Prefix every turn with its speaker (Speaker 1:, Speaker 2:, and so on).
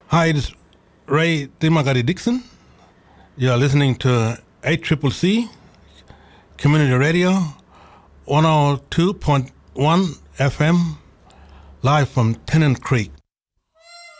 Speaker 1: Hi, it's Ray Dimagari Dixon. You're listening to ACCC Community Radio 102.1 FM, live from Tennant Creek.